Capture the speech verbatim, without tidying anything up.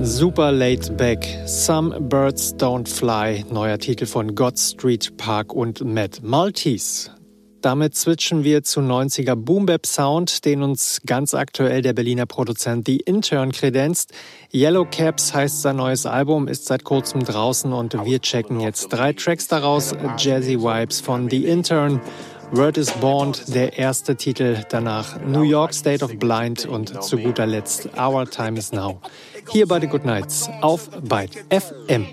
Super Laid Back, Some Birds Don't Fly, neuer Titel von God Street Park und Mad Maltese. Damit switchen wir zu neunziger Boom-Bap-Sound, den uns ganz aktuell der Berliner Produzent The Intern kredenzt. Yellow Caps heißt sein neues Album, ist seit kurzem draußen und wir checken jetzt drei Tracks daraus. Jazzy Vibes von The Intern, Word is Bond, der erste Titel, danach New York State of Blind und zu guter Letzt Our Time is Now. Hier bei The Good Nights auf Byte F M.